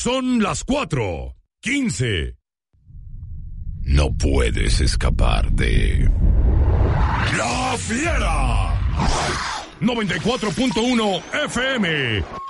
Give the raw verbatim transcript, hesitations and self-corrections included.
Son las cuatro, quince. No puedes escapar de... ¡La Fiera! noventa y cuatro punto uno F M.